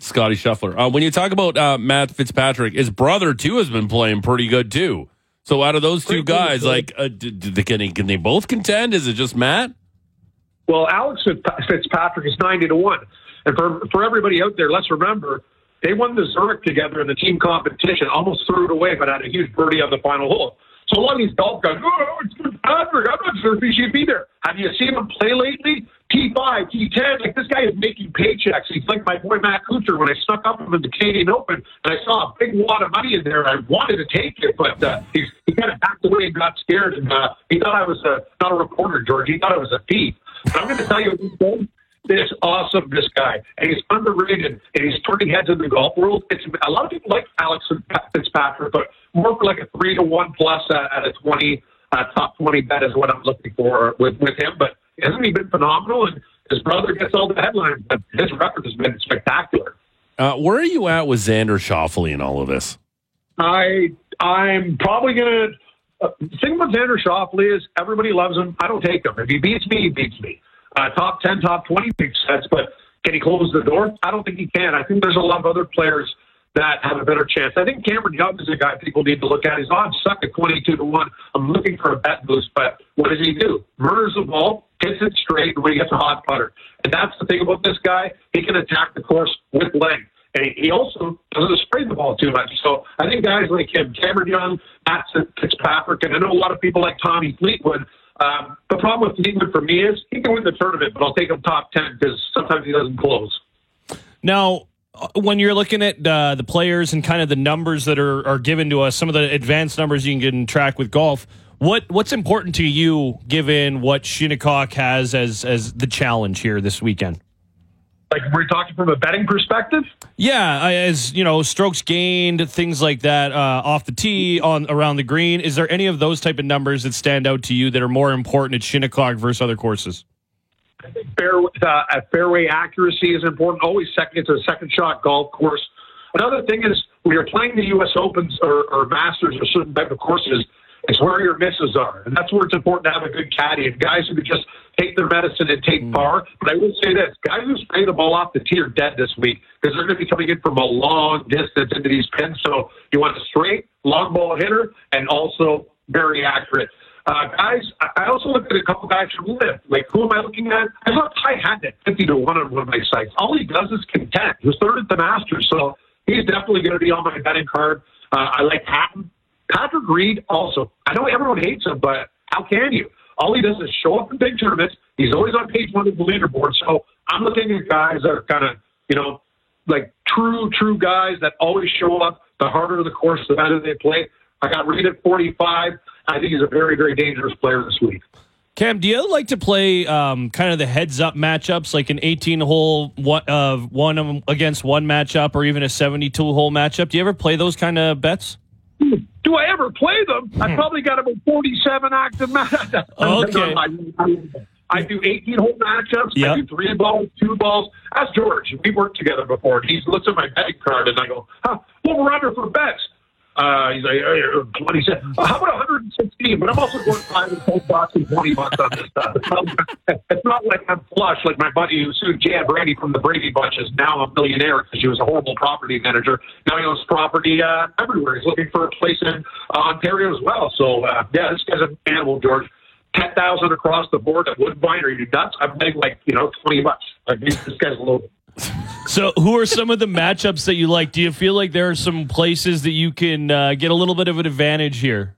Scotty Scheffler. When you talk about Matt Fitzpatrick, his brother, too, has been playing pretty good, too. So out of those two guys, can they both contend? Is it just Matt? Well, Alex Fitzpatrick is 90-1. And for everybody out there, let's remember, they won the Zurich together in the team competition, almost threw it away, but had a huge birdie on the final hole. So a lot of these golf guys, it's Fitzpatrick. I'm not sure if he should be there. Have you seen him play lately? T5, T10. Like, this guy is making paychecks. He's like my boy Matt Kuchar when I snuck up him in the Canadian Open, and I saw a big wad of money in there, and I wanted to take it, but he kind of backed away and got scared, and he thought I was not a reporter, George. He thought I was a thief. But I'm going to tell you, this awesome, this guy, and he's underrated, and he's turning heads in the golf world. A lot of people like Alex Fitzpatrick, but more for like a 3-1 plus at a 20 top 20 bet is what I'm looking for with him. But hasn't he been phenomenal? And his brother gets all the headlines, but his record has been spectacular. Where are you at with Xander Schauffele in all of this? I'm probably going to. The thing about Xander Schauffele is everybody loves him. I don't take him. If he beats me, he beats me. Top 10, top 20 makes sense, but can he close the door? I don't think he can. I think there's a lot of other players that have a better chance. I think Cameron Young is a guy people need to look at. His odds suck at 22-1. I'm looking for a bet boost, but what does he do? Murders the ball, hits it straight when he gets a hot putter. And that's the thing about this guy. He can attack the course with length. And he also doesn't spray the ball too much. So I think guys like him, Cameron Young, Matt Fitzpatrick, and I know a lot of people like Tommy Fleetwood. The problem with Fleetwood for me is he can win the tournament, but I'll take him top 10 because sometimes he doesn't close. Now, when you're looking at the players and kind of the numbers that are given to us, some of the advanced numbers you can track with golf, what's important to you given what Shinnecock has as the challenge here this weekend? Like, we're talking from a betting perspective? Yeah, as you know, strokes gained, things like that, off the tee, around the green. Is there any of those type of numbers that stand out to you that are more important at Shinnecock versus other courses? I think fairway accuracy is important. Always it's a second shot golf course. Another thing is when you're playing the U.S. Opens or Masters or certain type of courses, it's where your misses are. And that's where it's important to have a good caddy and guys who can just take their medicine and take par. But I will say this, guys who spray the ball off the tee are dead this week because they're going to be coming in from a long distance into these pins. So you want a straight, long ball hitter and also very accurate. Guys, I also looked at a couple guys from LIV. Like, who am I looking at? I thought Ty Hatton at 50-1 on one of my sites. All he does is contend. He was third at the Masters, so he's definitely going to be on my betting card. I like Hatton. Patrick Reed also. I know everyone hates him, but how can you? All he does is show up in big tournaments. He's always on page one of the leaderboard. So I'm looking at guys that are kind of, like true guys that always show up. The harder the course, the better they play. I got Reed at 45. I think he's a very, very dangerous player this week. Cam, do you like to play kind of the heads-up matchups, like an 18-hole one against one matchup or even a 72-hole matchup? Do you ever play those kind of bets? Do I ever play them? I probably got about 47 active matchups. Okay. I do 18-hole matchups. Yep. I do 3 balls, 2 balls. Ask George. We worked together before. He looks at my betting card, and I go, over-under for bets. He's like, 27. How about 116? But I'm also going $5 and $20 on this stuff. It's not like I'm flush like my buddy who sued Jan Brady from the Brady Bunch is now a millionaire because she was a horrible property manager. Now he owns property everywhere. He's looking for a place in Ontario as well. So, this guy's an animal, George. 10,000 across the board at Woodbine. Are you nuts? I'm betting $20. Like, this guy's loaded. So who are some of the matchups that you like? Do you feel like there are some places that you can get a little bit of an advantage here?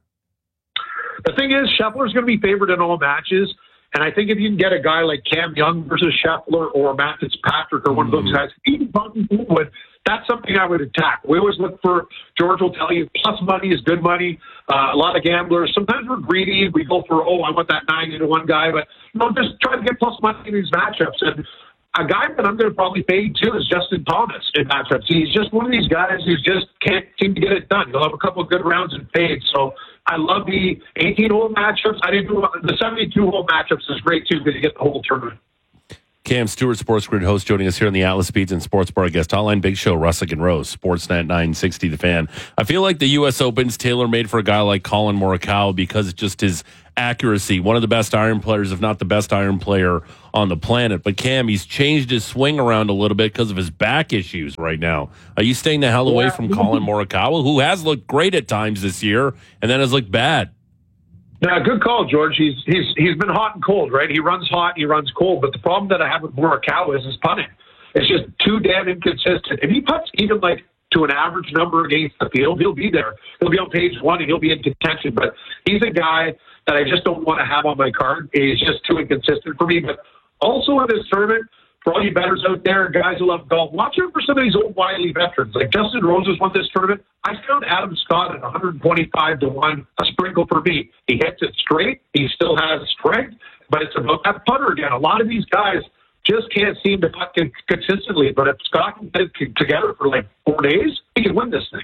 The thing is, Scheffler's going to be favored in all matches. And I think if you can get a guy like Cam Young versus Scheffler or Matt Fitzpatrick or one of those guys, even Bobby Fleetwood, that's something I would attack. We always look for, George will tell you, plus money is good money. A lot of gamblers, sometimes we're greedy. We go for, I want that 90-1 guy. But, just try to get plus money in these matchups. And a guy that I'm going to probably fade too is Justin Thomas in matchups. He's just one of these guys who just can't seem to get it done. He'll have a couple of good rounds and fade. So I love the 18-hole matchups. I didn't do the 72-hole matchups is great too because you get the whole tournament. Cam Stewart, Sports Grid host, joining us here on the Atlas Speeds and Sports Bar guest hotline. Big Show, Russick and Rose, Sportsnet 960, The Fan. I feel like the U.S. Open's tailor-made for a guy like Colin Morikawa because it's just his accuracy. One of the best iron players, if not the best iron player on the planet. But Cam, he's changed his swing around a little bit because of his back issues right now. Are you staying the hell away from Colin Morikawa, who has looked great at times this year and then has looked bad? Yeah, good call, George. He's been hot and cold, right? He runs hot, he runs cold. But the problem that I have with Morikawa is his putting. It's just too damn inconsistent. If he puts even like to an average number against the field, he'll be there. He'll be on page one and he'll be in contention. But he's a guy that I just don't want to have on my card. He's just too inconsistent for me. But also in this tournament, for all you bettors out there, guys who love golf, watch out for some of these old wily veterans. Like Justin Rose has won this tournament. I found Adam Scott at 125-1, a sprinkle for me. He hits it straight. He still has strength, but it's about that putter again. A lot of these guys just can't seem to putt consistently. But if Scott can get it together for like 4 days, he can win this thing.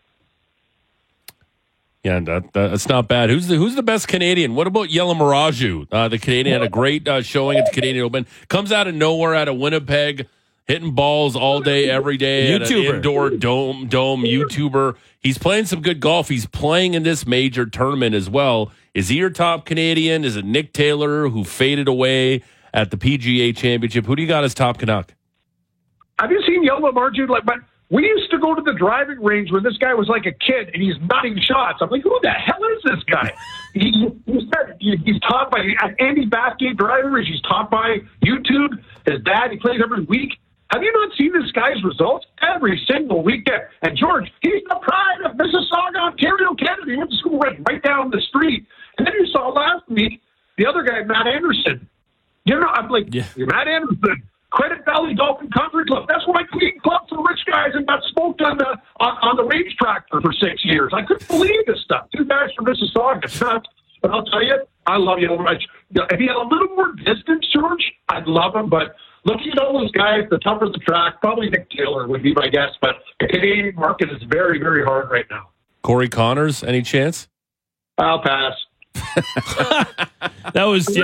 Yeah, that's not bad. Who's the best Canadian? What about Yella Miraju? The Canadian had a great showing at the Canadian Open. Comes out of nowhere out of Winnipeg, hitting balls all day, every day. YouTuber. At an indoor dome YouTuber. He's playing some good golf. He's playing in this major tournament as well. Is he your top Canadian? Is it Nick Taylor, who faded away at the PGA Championship? Who do you got as top Canuck? Have you seen Yella Miraju? We used to go to the driving range when this guy was like a kid, and he's nutting shots. I'm like, who the hell is this guy? He's taught by Andy Bathgate driving range. He's taught by YouTube. His dad, he plays every week. Have you not seen this guy's results every single weekend? And George, he's the pride of Mississauga, Ontario, Canada. He went to school right down the street. And then you saw last week the other guy, Matt Anderson. You know, I'm like, Matt Anderson. Credit Valley Golf and Country Club. That's why I cleaned club for rich guys and got smoked on the racetrack for 6 years. I couldn't believe this stuff. 2 guys from Mississauga. It's nuts. But I'll tell you, I love you. If he had a little more distance, George, I'd love him. But looking at all those guys, the tougher the track, probably Nick Taylor would be my guess. But the Canadian market is very, very hard right now. Corey Connors, any chance? I'll pass. That was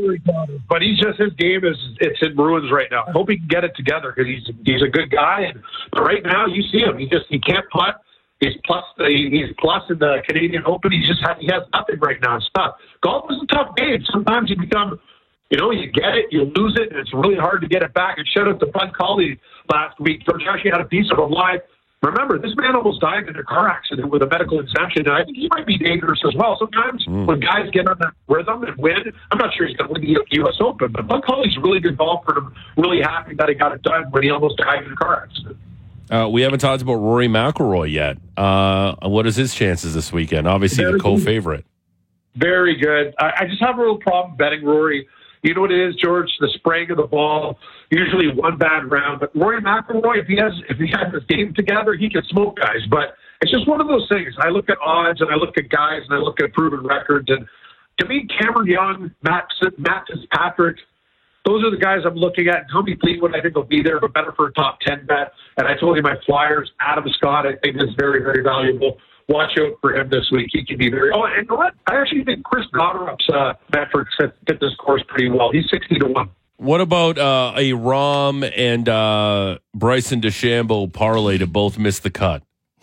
but his game it's in ruins right now. I hope he can get it together because he's a good guy. But right now you see him, he can't putt. He's plus in the Canadian Open. He has nothing right now. It's tough. Golf is a tough game. Sometimes you become, you get it, you lose it, and it's really hard to get it back. And shout out to Bud Colley last week. George actually had a piece of him live. Remember, this man almost died in a car accident with a medical exemption, and I think he might be dangerous as well. Sometimes when guys get on that rhythm and win, I'm not sure he's going to win the U.S. Open, but Bud Colley's a really good golfer, and I'm really happy that he got it done when he almost died in a car accident. We haven't talked about Rory McIlroy yet. What is his chances this weekend? Obviously, the co-favorite. Very good. I just have a real problem betting Rory. You know what it is, George? The spraying of the ball, usually one bad round. But Rory McIlroy, if he has his game together, he can smoke guys. But it's just one of those things. I look at odds and I look at guys and I look at proven records. And to me, Cameron Young, Matt Fitzpatrick, those are the guys I'm looking at. And Tommy Fleetwood, I think, will be there, but better for a top 10 bet. And I told you my Flyers, Adam Scott, I think is very, very valuable. Watch out for him this week. He can be very... Oh, and you know what? I actually think Chris Goddard's metrics fit this course pretty well. He's 60-1. What about a Rahm and Bryson DeChambeau parlay to both miss the cut?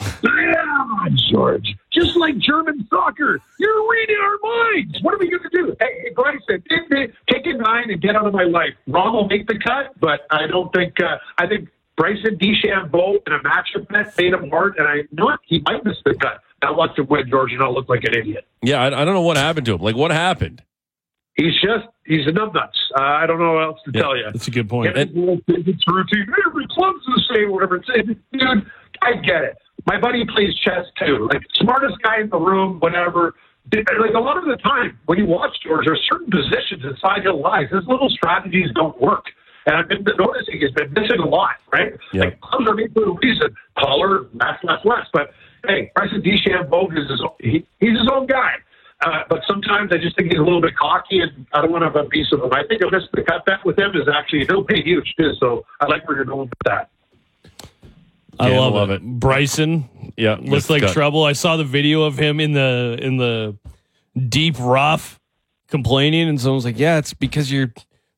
Yeah, George. Just like German soccer. You're reading our minds. What are we going to do? Hey, Bryson, take a 9 and get out of my life. Rahm will make the cut, but I don't think... I think Bryson DeChambeau in a matchup bet made him hard, and I know he might miss the cut. Now watch him win, George, and I'll look like an idiot. Yeah, I don't know what happened to him. Like, what happened? He's a numbnuts. I don't know what else to tell you. That's a good point. It's routine. Every club's the same, whatever. Dude, I get it. My buddy plays chess too. Like, smartest guy in the room, whatever. Like, a lot of the time, when you watch George, there's certain positions inside your lives. His little strategies don't work. And I've been noticing he's been missing a lot, right? Yeah. Like, clubs are made for a reason. Taller, less. But, hey, Bryson DeChambeau he's his own guy. But sometimes I just think he's a little bit cocky, and I don't want to have a piece of him. I think a miss the cut bet with him is actually, he'll pay huge, too. So I like where you're going with that. I love it. Bryson looks like trouble. I saw the video of him in the deep rough complaining, and someone was like, yeah, it's because you're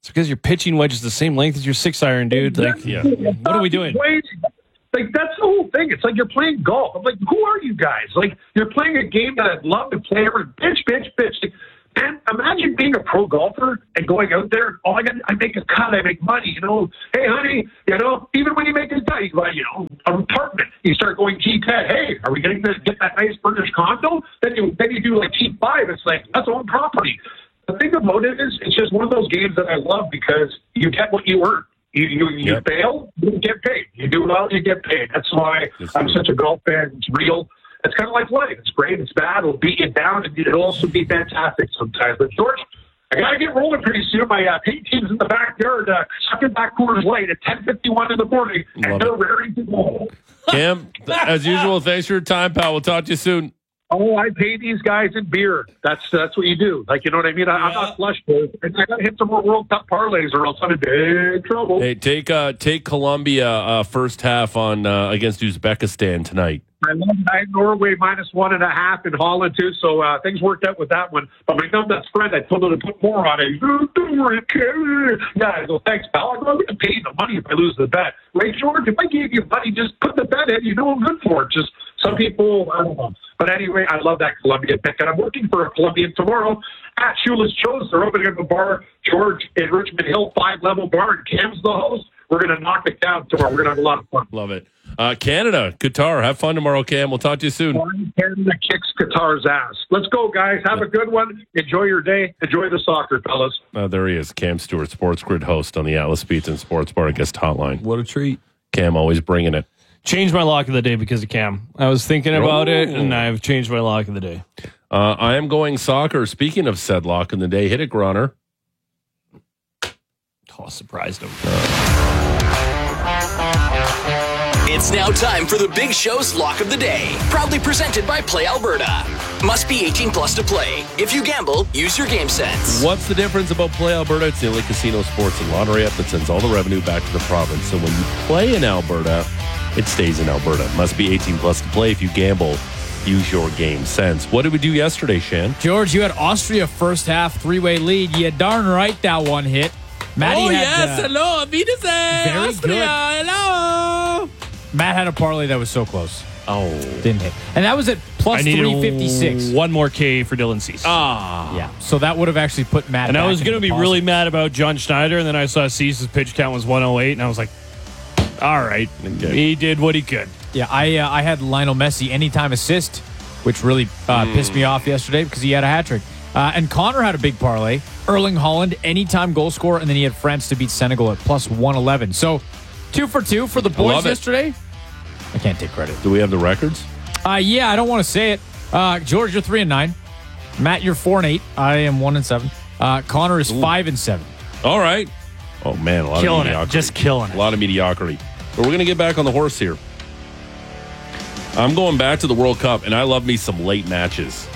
It's because your pitching wedge is the same length as your 6-iron, dude. Like, Yeah. what are we doing? Like, that's the whole thing. It's like you're playing golf. I'm like, who are you guys? Like, you're playing a game that I'd love to play. Or pitch. Like, and imagine being a pro golfer and going out there. Oh, I make a cut. I make money. Hey, honey. Even when you make a cut, an apartment. You start going T10. Hey, are we getting to get that nice furnished condo? Then you do like T5. It's like that's own property. The thing about it is, it's just one of those games that I love because you get what you earn. You fail, you get paid. You do well, you get paid. That's why I'm such a golf fan. It's real. It's kind of like life. It's great. It's bad. It'll beat you down, and it'll also be fantastic sometimes. But George, I gotta get rolling pretty soon. My paint team's in the backyard, sucking back Coors Light at 10:51 in the morning, and they're ready to go. Cam, as usual, thanks for your time, pal. We'll talk to you soon. Oh, I pay these guys in beer. That's what you do. Like, you know what I mean? I'm not flush, boys. I got to hit some more World Cup parlays or else I'm in big trouble. Hey, take Colombia first half on against Uzbekistan tonight. I love Norway -1.5 in Holland, too, so things worked out with that one. But my numbnuts friend, I told him to put more on it. Yeah, I go, thanks, pal. I'm going to pay you the money if I lose the bet. Right, George? If I gave you money, just put the bet in. You know I'm good for it. Just some people, I don't know. But anyway, I love that Colombia pick. And I'm working for a Colombian tomorrow at Shula's Cho's. They're opening up a bar, George, in Richmond Hill, 5-level bar. And Cam's the host. We're going to knock it down tomorrow. We're going to have a lot of fun. Love it. Canada, Qatar. Have fun tomorrow, Cam. We'll talk to you soon. Canada kicks Qatar's ass. Let's go, guys. Have a good one. Enjoy your day. Enjoy the soccer, fellas. There he is, Cam Stewart, Sports Grid host on the Atlas Beats and Sports Bar Guest Hotline. What a treat. Cam always bringing it. Changed my lock of the day because of Cam. I was thinking about it, and I've changed my lock of the day. I am going soccer. Speaking of said lock in the day, hit it, Groner. Oh, surprised him. It's now time for the Big Show's Lock of the Day. Proudly presented by Play Alberta. Must be 18 plus to play. If you gamble, use your game sense. What's the difference about Play Alberta? It's the only casino, sports, and lottery app that sends all the revenue back to the province. So when you play in Alberta, it stays in Alberta. Must be 18 plus to play. If you gamble, use your game sense. What did we do yesterday, Shan? George, you had Austria first half 3-way lead. You darn right that one hit. Maddie hello, Wiedersehen, very Austria, good. hello. Matt had a parlay that was so close. Oh. Didn't hit. And that was at plus I need 356. one more K for Dylan Cease. Yeah. So that would have actually put Matt And back I was in going to the be positive. really mad about John Schneider, and then I saw Cease's pitch count was 108, and I was like, all right. Okay. He did what he could. Yeah, I had Lionel Messi anytime assist, which really pissed me off yesterday because he had a hat trick. And Connor had a big parlay. Erling Haaland, anytime goal scorer, and then he had France to beat Senegal at plus 111. So 2 for 2 for the boys yesterday. I can't take credit. Do we have the records? Yeah, I don't want to say it. George, you're 3-9. Matt, you're 4-8. I am 1-7. Connor is 5-7. All right. Oh, man, a lot Killing of it. mediocrity. Just killing it. A lot of mediocrity. But we're going to get back on the horse here. I'm going back to the World Cup, and I love me some late matches.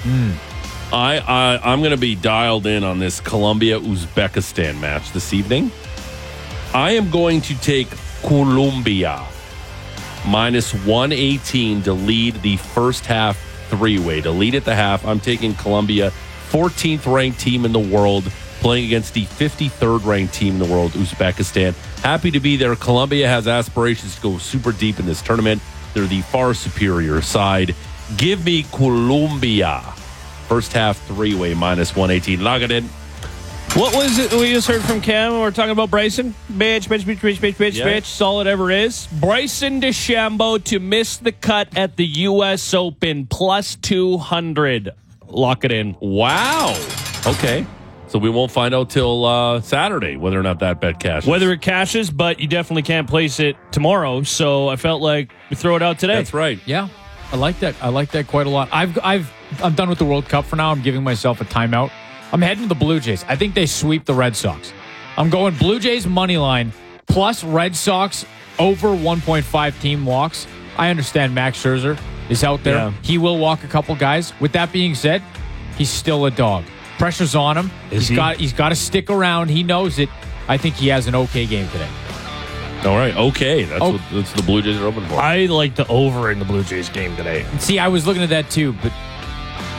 I'm going to be dialed in on this Colombia-Uzbekistan match this evening. I am going to take Colombia minus 118 to lead the first half 3-way. To lead at the half, I'm taking Colombia, 14th ranked team in the world, playing against the 53rd ranked team in the world, Uzbekistan. Happy to be there. Colombia has aspirations to go super deep in this tournament. They're the far superior side. Give me Colombia. First half 3-way minus 118. Log it in. What was it we just heard from Cam? We're talking about Bryson. Bitch. Solid ever is. Bryson DeChambeau to miss the cut at the U.S. Open plus 200. Lock it in. Wow. Okay. So we won't find out till Saturday whether or not that bet cashes. Whether it cashes, but you definitely can't place it tomorrow. So I felt like we throw it out today. That's right. Yeah, I like that. I like that quite a lot. I'm done with the World Cup for now. I'm giving myself a timeout. I'm heading to the Blue Jays. I think they sweep the Red Sox. I'm going Blue Jays money line plus Red Sox over 1.5 team walks. I understand Max Scherzer is out there. Yeah. He will walk a couple guys. With that being said, he's still a dog. Pressure's on him. He's got to stick around. He knows it. I think he has an okay game today. All right. Okay. That's the Blue Jays are open for. I like the over in the Blue Jays game today. See, I was looking at that too, but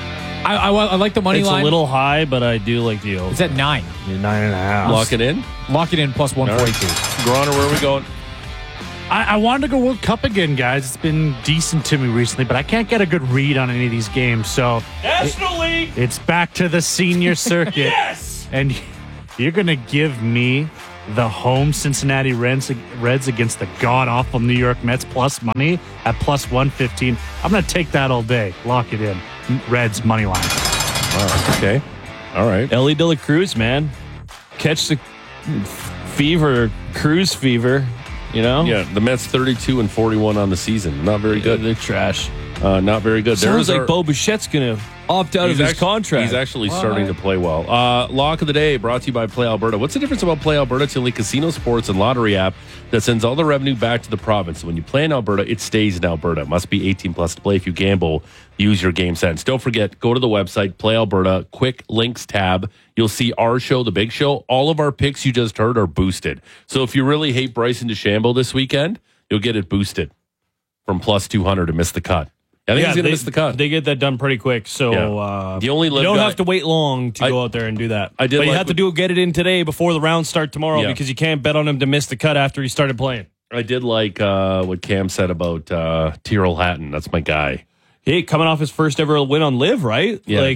I like the money It's line. a little high, but I do like the over. It's at 9. 9.5. Lock it in. Lock it in plus 142. Grana, where are we going? I wanted to go World Cup again, guys. It's been decent to me recently, but I can't get a good read on any of these games. So National League. it's back to the senior circuit. Yes. And you're going to give me the home Cincinnati Reds against the god-awful New York Mets plus money at plus 115. I'm going to take that all day. Lock it in. Reds money line. Wow, okay. All right. Ellie De La Cruz, man. Catch the fever, cruise fever, you know? Yeah, the Mets 32-41 on the season. Not very good. They're trash. Not very good. Sounds like Bo Bichette's going to opt out of his contract. He's actually starting to play well. Lock of the day brought to you by Play Alberta. What's the difference about Play Alberta? It's the only casino, sports, and lottery app that sends all the revenue back to the province. So when you play in Alberta, it stays in Alberta. It must be 18 plus to play. If you gamble, use your game sense. Don't forget, go to the website, Play Alberta, quick links tab. You'll see our show, The Big Show. All of our picks you just heard are boosted. So if you really hate Bryson DeChambeau this weekend, you'll get it boosted from plus 200 to miss the cut. I think he's going to miss the cut. They get that done pretty quick. So the only you don't have to wait long to go out there and do that. I did, but you have to get it in today before the rounds start tomorrow because you can't bet on him to miss the cut after he started playing. I did like what Cam said about Tyrrell Hatton. That's my guy. Hey, coming off his first ever win on Live, right? Yeah, like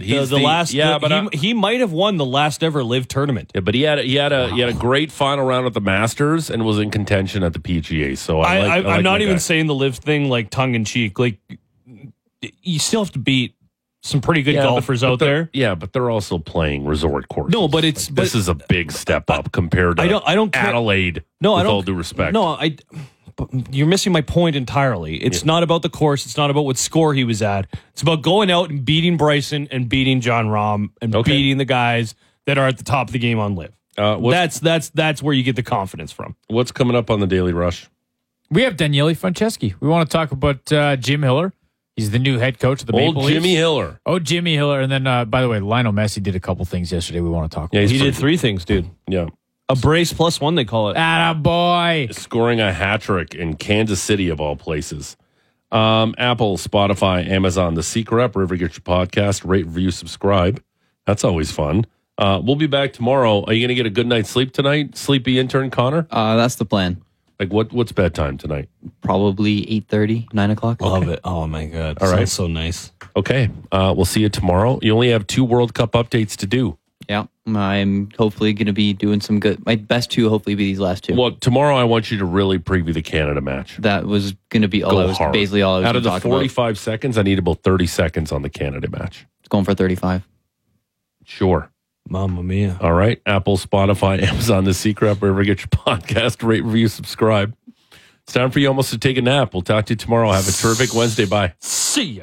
he might have won the last ever Live tournament. Yeah, but he had a great final round at the Masters and was in contention at the PGA. So I'm not even saying the Live thing like tongue in cheek. Like you still have to beat some pretty good golfers out there. Yeah, but they're also playing resort courses. No, but this is a big step up compared to I don't care. Adelaide. No, with I don't. all due respect. No, you're missing my point entirely. It's not about the course. It's not about what score he was at. It's about going out and beating Bryson and beating John Rahm and beating the guys that are at the top of the game on Live. That's where you get the confidence from. What's coming up on the Daily Rush? We have Daniele Franceschi. We want to talk about Jim Hiller. He's the new head coach of the Maple Leafs. Jimmy Hiller. Oh, Jimmy Hiller. And then, by the way, Lionel Messi did a couple things yesterday we want to talk about. Yeah, he did 3 things, dude. Yeah. A brace plus 1, they call it. Attaboy. Scoring a hat trick in Kansas City, of all places. Apple, Spotify, Amazon, The Secret App, wherever you get your podcast. Rate, review, subscribe. That's always fun. We'll be back tomorrow. Are you going to get a good night's sleep tonight, sleepy intern Connor? That's the plan. Like, what's bedtime tonight? Probably 8:30, 9 o'clock. Love it. Oh, my God. All right. Sounds so nice. Okay. We'll see you tomorrow. You only have 2 World Cup updates to do. Yeah. I'm hopefully going to be doing some good. My best 2 hopefully be these last 2. Well, tomorrow I want you to really preview the Canada match. That was going to be all Go I was hard. basically all I was Out of the talk 45 about. seconds, I need about 30 seconds on the Canada match. It's going for 35. Sure. Mamma mia. All right. Apple, Spotify, Amazon, The Secret App, wherever you get your podcast. Rate, review, subscribe. It's time for you almost to take a nap. We'll talk to you tomorrow. Have a terrific Wednesday. Bye. See ya.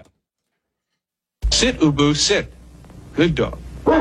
Sit, Ubu, sit. Good dog.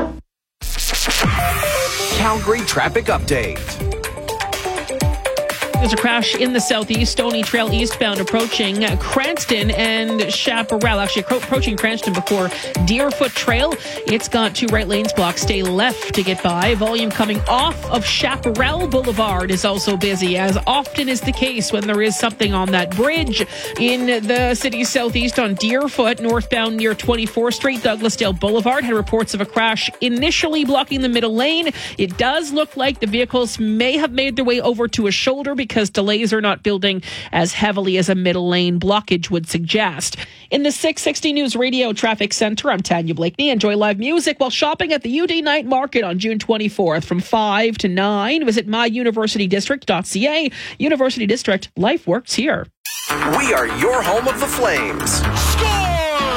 Calgary traffic update. There's a crash in the southeast, Stony Trail eastbound approaching Cranston and Chaparral. Actually, approaching Cranston before Deerfoot Trail. It's got 2 right lanes blocked. Stay left to get by. Volume coming off of Chaparral Boulevard is also busy, as often is the case when there is something on that bridge. In the city's southeast on Deerfoot, northbound near 24th Street, Douglasdale Boulevard, had reports of a crash initially blocking the middle lane. It does look like the vehicles may have made their way over to a shoulder because delays are not building as heavily as a middle lane blockage would suggest. In the 660 News Radio Traffic Center, I'm Tanya Blakeney. Enjoy live music while shopping at the UD Night Market on June 24th from 5 to 9. Visit myuniversitydistrict.ca. University District, life works here. We are your home of the Flames. Scores!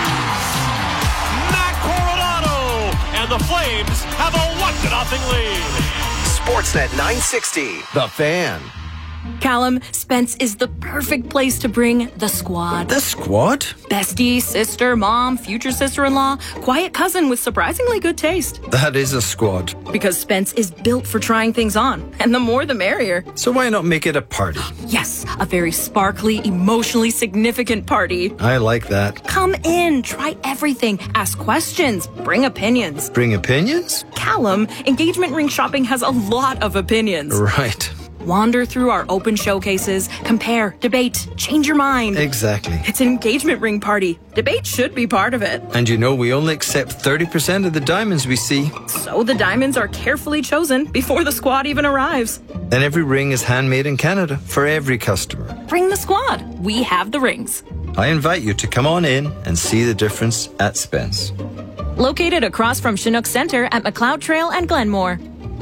Matt Coronado! And the Flames have a 1-0 lead. Sportsnet 960, The Fan. Callum, Spence is the perfect place to bring the squad. The squad? Bestie, sister, mom, future sister-in-law, quiet cousin with surprisingly good taste. That is a squad. Because Spence is built for trying things on, and the more the merrier. So why not make it a party? Yes, a very sparkly, emotionally significant party. I like that. Come in, try everything, ask questions, bring opinions. Bring opinions? Callum, engagement ring shopping has a lot of opinions. Right. Wander through our open showcases, compare, debate, change your mind. Exactly. It's an engagement ring party. Debate should be part of it. And we only accept 30% of the diamonds we see. So the diamonds are carefully chosen before the squad even arrives. And every ring is handmade in Canada for every customer. Bring the squad. We have the rings. I invite you to come on in and see the difference at Spence. Located across from Chinook Center at McLeod Trail and Glenmore.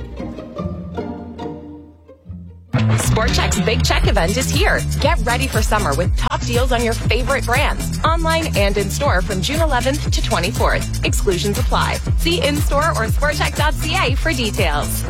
Sport Chek's Big Check event is here. Get ready for summer with top deals on your favorite brands, online and in-store from June 11th to 24th. Exclusions apply. See in-store or sportcheck.ca for details.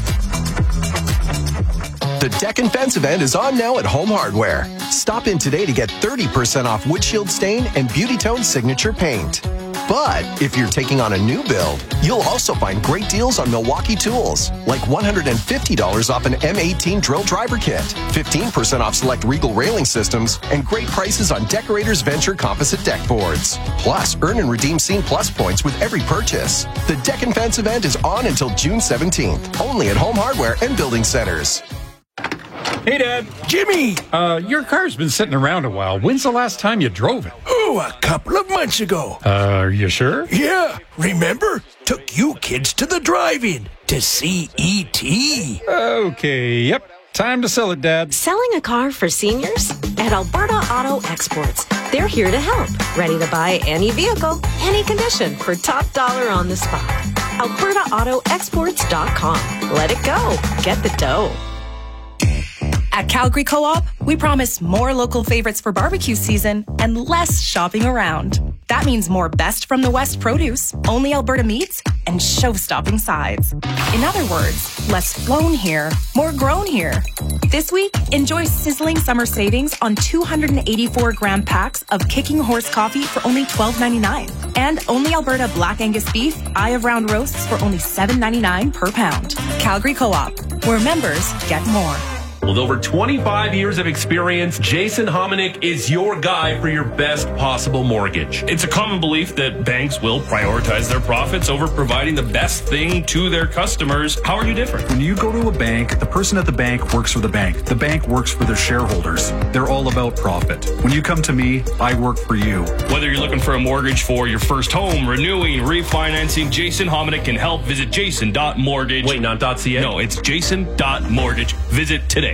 The Deck and Fence event is on now at Home Hardware. Stop in today to get 30% off windshield stain and Beauty Tone signature paint. But if you're taking on a new build, you'll also find great deals on Milwaukee tools, like $150 off an M18 drill driver kit, 15% off select Regal railing systems, and great prices on Decorators Venture composite deck boards. Plus, earn and redeem Scene Plus points with every purchase. The Deck and Fence event is on until June 17th, only at Home Hardware and Building Centers. Hey, Dad. Jimmy! Your car's been sitting around a while. When's the last time you drove it? Oh, a couple of months ago. Are you sure? Yeah. Remember? Took you kids to the drive-in to see E.T. Okay, yep. Time to sell it, Dad. Selling a car for seniors? At Alberta Auto Exports. They're here to help. Ready to buy any vehicle, any condition for top dollar on the spot. AlbertaAutoExports.com. Let it go. Get the dough. At Calgary Co-op, we promise more local favorites for barbecue season and less shopping around. That means more best from the West produce, only Alberta meats, and show-stopping sides. In other words, less flown here, more grown here. This week, enjoy sizzling summer savings on 284-gram packs of Kicking Horse coffee for only $12.99. And only Alberta Black Angus beef, Eye of Round roasts for only $7.99 per pound. Calgary Co-op, where members get more. With over 25 years of experience, Jason Hominick is your guy for your best possible mortgage. It's a common belief that banks will prioritize their profits over providing the best thing to their customers. How are you different? When you go to a bank, the person at the bank works for the bank. The bank works for their shareholders. They're all about profit. When you come to me, I work for you. Whether you're looking for a mortgage for your first home, renewing, refinancing, Jason Hominick can help. Visit jason.mortgage. Wait, not .ca? No, it's jason.mortgage. Visit today.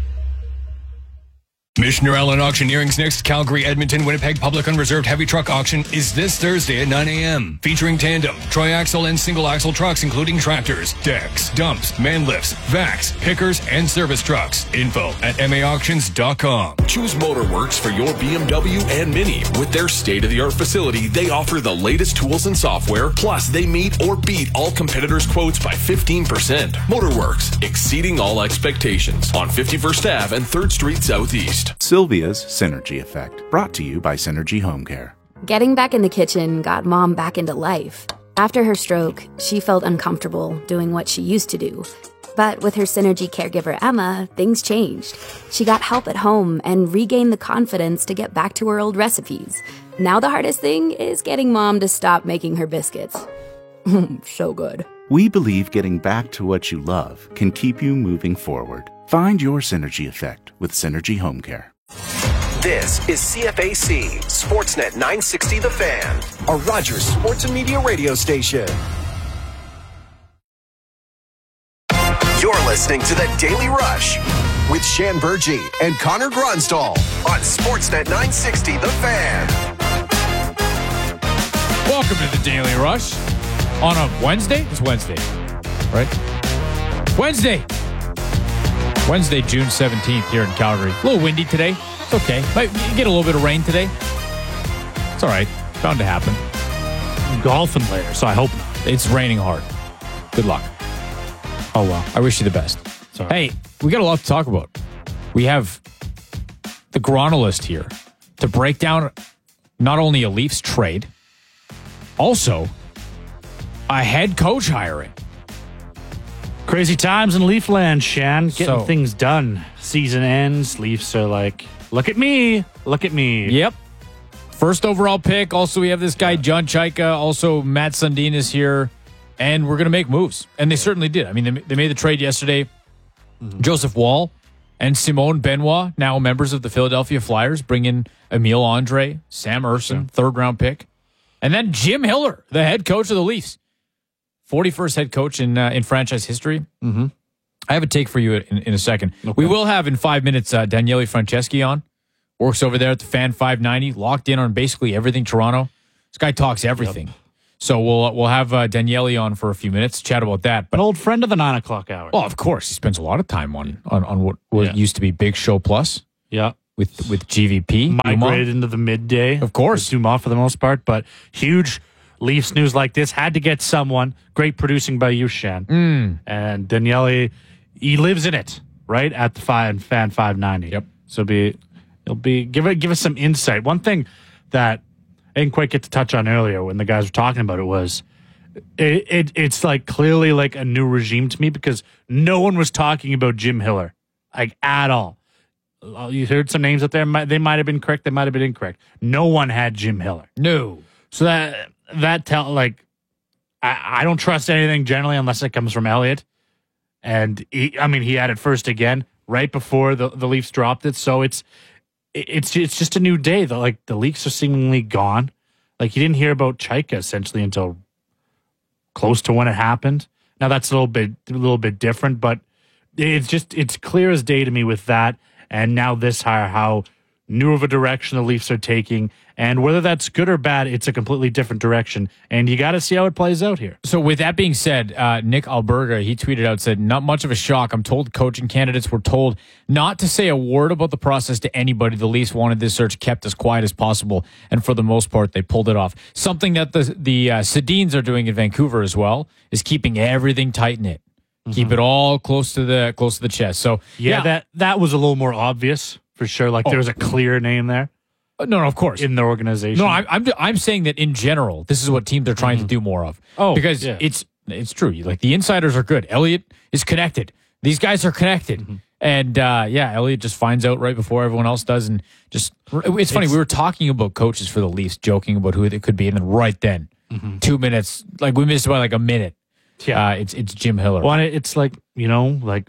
Missioner Allen Auctioneering's next Calgary, Edmonton, Winnipeg Public Unreserved Heavy Truck Auction is this Thursday at 9 a.m. Featuring tandem, tri-axle, and single-axle trucks, including tractors, decks, dumps, man lifts, vacs, pickers, and service trucks. Info at maauctions.com. Choose Motorworks for your BMW and Mini. With their state-of-the-art facility, they offer the latest tools and software, plus they meet or beat all competitors' quotes by 15%. Motorworks, exceeding all expectations. On 51st Ave and 3rd Street Southeast. Sylvia's Synergy Effect, brought to you by Synergy Home Care. Getting back in the kitchen got Mom back into life. After her stroke, she felt uncomfortable doing what she used to do. But with her Synergy caregiver, Emma, things changed. She got help at home and regained the confidence to get back to her old recipes. Now the hardest thing is getting Mom to stop making her biscuits. So good. We believe getting back to what you love can keep you moving forward. Find your Synergy Effect with Synergy Home Care. This is CFAC, Sportsnet 960 The Fan, a Rogers Sports and Media radio station. You're listening to The Daily Rush with Shan Burgee and Connor Gronsdal on Sportsnet 960 The Fan. Welcome to The Daily Rush on a Wednesday. It's Wednesday, right? Wednesday, June 17th here in Calgary. A little windy today. It's okay. Might get a little bit of rain today. It's all right. Bound to happen. I'm golfing later, so I hope not. It's raining hard. Good luck. Oh, well. I wish you the best. Sorry. Hey, we got a lot to talk about. We have the Gronalist here to break down not only a Leafs trade, also a head coach hiring. Crazy times in Leafland, Shan. Getting things done. Season ends. Leafs are like, look at me. Look at me. Yep. First overall pick. Also, we have this guy, John Chaika. Also, Matt Sundin is here. And we're going to make moves. And they certainly did. I mean, they made the trade yesterday. Joseph Wall and Simone Benoit, now members of the Philadelphia Flyers, bring in Emile Andre, Sam Urson, third-round pick. And then Jim Hiller, the head coach of the Leafs. 41st head coach in franchise history. Mm-hmm. I have a take for you in a second. Okay. We will have in 5 minutes Daniele Franceschi on. Works over there at the Fan 590, locked in on basically everything Toronto. This guy talks everything. Yep. So we'll have Daniele on for a few minutes, chat about that. But an old friend of the 9 o'clock hour. Well, of course. He spends a lot of time on what used to be Big Show Plus. Yeah. With GVP. Migrated into the midday. Of course. Dumas for the most part, but huge Leafs news like this had to get someone. Great producing by you, Shan. And Daniele, he lives in it, right? At the Fan 590. Yep. So give us some insight. One thing that I didn't quite get to touch on earlier when the guys were talking about it was it's like clearly like a new regime to me because no one was talking about Jim Hiller like at all. You heard some names out there. They might have been correct. They might have been incorrect. No one had Jim Hiller. No. So I don't trust anything generally unless it comes from Elliott. And he had it first again right before the Leafs dropped it. So it's just a new day. The Leafs are seemingly gone. Like you didn't hear about Chaika essentially until close to when it happened. Now that's a little bit different, but it's clear as day to me with that. And now this hire, how new of a direction the Leafs are taking. And whether that's good or bad, it's a completely different direction. And you got to see how it plays out here. So with that being said, Nick Alberga, he tweeted out, said, not much of a shock. I'm told coaching candidates were told not to say a word about the process to anybody. The Leafs wanted this search kept as quiet as possible. And for the most part, they pulled it off. Something that the Sedins are doing in Vancouver as well is keeping everything tight-knit. Mm-hmm. Keep it all close to the chest. So that was a little more obvious for sure. Like there was a clear name there. No, of course in the organization. No, I'm saying that in general, this is what teams are trying to do more of. Because it's true. Like the insiders are good. Elliott is connected. These guys are connected. Mm-hmm. And Elliott just finds out right before everyone else does. And it's funny. We were talking about coaches for the Leafs, joking about who it could be, and then right then, 2 minutes, like we missed by like a minute. Yeah, it's Jim Hiller. Well, it's like, like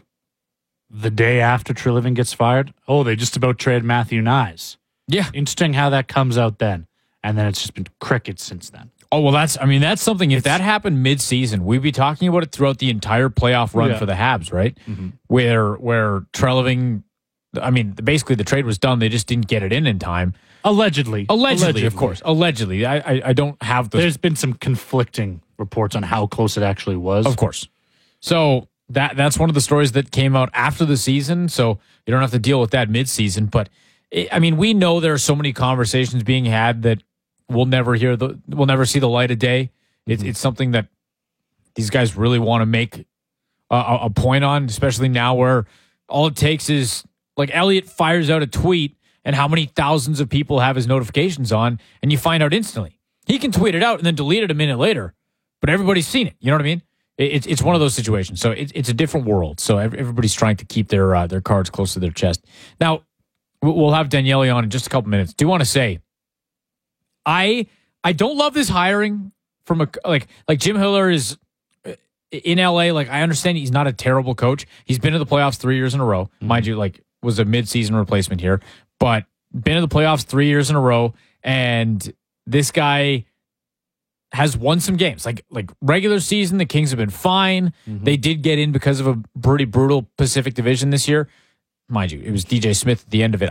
the day after Treliving gets fired. Oh, they just about trade Matthew Nyes. Yeah. Interesting how that comes out then. And then it's just been crickets since then. Oh, well, that's something. If that happened mid-season, we'd be talking about it throughout the entire playoff run for the Habs, right? Mm-hmm. Where Treliving, basically the trade was done. They just didn't get it in time. Allegedly, of course. Allegedly. I don't have the... There's been some conflicting reports on how close it actually was. Of course. So that's one of the stories that came out after the season, so you don't have to deal with that mid-season. But, we know there are so many conversations being had that we'll never see the light of day. It's something that these guys really want to make a point on, especially now where all it takes is, like, Elliott fires out a tweet and how many thousands of people have his notifications on, and you find out instantly. He can tweet it out and then delete it a minute later, but everybody's seen it. You know what I mean? It's one of those situations. So it's a different world. So everybody's trying to keep their cards close to their chest. Now, we'll have Daniele on in just a couple minutes. Do want to say, I don't love this hiring from like Jim Hiller is in LA. Like, I understand he's not a terrible coach. He's been to the playoffs 3 years in a row. Mm-hmm. Mind you, like, was a mid-season replacement here, but been to the playoffs 3 years in a row. And this guy has won some games. Like regular season, the Kings have been fine. Mm-hmm. They did get in because of a pretty brutal Pacific Division this year. Mind you, it was DJ Smith at the end of it.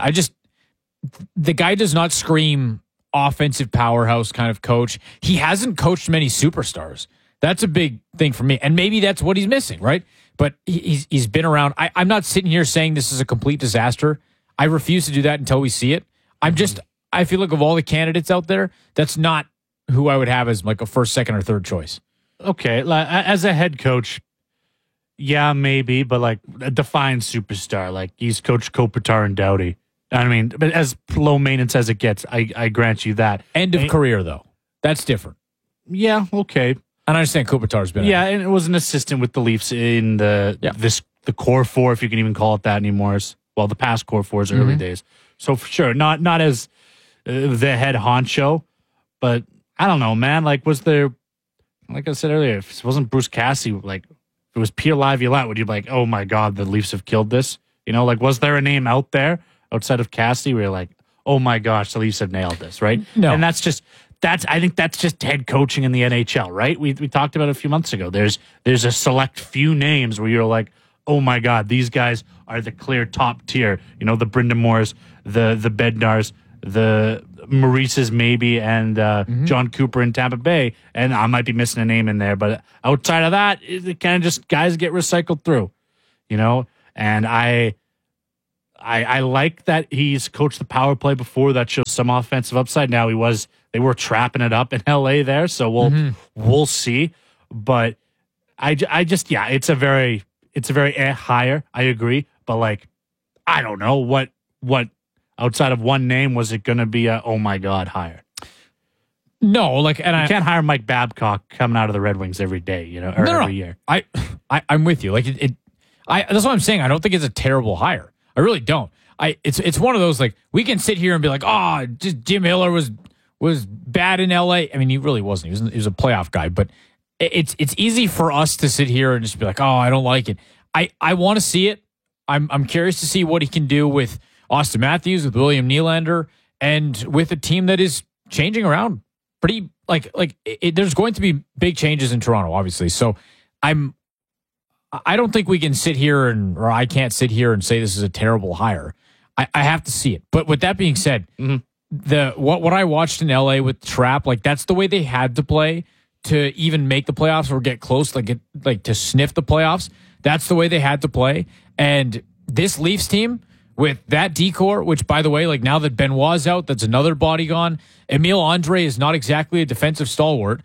The guy does not scream offensive powerhouse kind of coach. He hasn't coached many superstars. That's a big thing for me. And maybe that's what he's missing, right? But he's been around. I'm not sitting here saying this is a complete disaster. I refuse to do that until we see it. I feel like of all the candidates out there, that's not who I would have as like a first, second, or third choice. Okay. As a head coach, yeah, maybe, but like a defined superstar. Like he's coached Kopitar and Doughty. But as low maintenance as it gets, I grant you that. End of career, though. That's different. Yeah, okay. And I understand Kopitar's been... Yeah, and it was an assistant with the Leafs in the core four, if you can even call it that anymore. Well, the past core four is early days. So for sure, not as the head honcho, but I don't know, man. Like, was there... Like I said earlier, if it wasn't Bruce Cassidy, like it was Pierre Laviolette, would you be like, oh my God, the Leafs have killed this? You know, like, was there a name out there outside of Cassidy where you're like, oh my gosh, the Leafs have nailed this, right? No. And I think that's just head coaching in the NHL, right? We talked about it a few months ago. There's a select few names where you're like, oh my God, these guys are the clear top tier. You know, the Brind'Amours, the Bednars, the Maurices maybe, and John Cooper in Tampa Bay. And I might be missing a name in there, but outside of that, it kind of just guys get recycled through, you know? And I like that he's coached the power play before. That shows some offensive upside. Now they were trapping it up in LA there, so we'll see. But I just it's a very higher. I agree, but like I don't know what outside of one name was it going to be a oh my God higher. No, like, and you can't hire Mike Babcock coming out of the Red Wings every day, you know, or every year. I'm with you. Like that's what I'm saying. I don't think it's a terrible hire. I really don't. It's one of those, like, we can sit here and be like, oh, just Jim Hiller was bad in LA. I mean, he really wasn't. He was a playoff guy, but it's easy for us to sit here and just be like, oh, I don't like it. I want to see it. I'm curious to see what he can do with Austin Matthews, with William Nylander, and with a team that is changing around pretty there's going to be big changes in Toronto, obviously. So I don't think we can sit here or I can't sit here and say this is a terrible hire. I have to see it. But with that being said, what I watched in LA with Trapp, like, that's the way they had to play to even make the playoffs or get close, like to sniff the playoffs. That's the way they had to play. And this Leafs team with that decor, which, by the way, like, now that Benoit's out, that's another body gone. Emile Andre is not exactly a defensive stalwart.